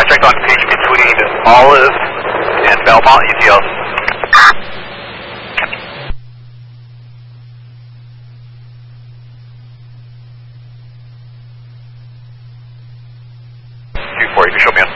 contact on pitch between Olive and Belmont, ETL. You can show me on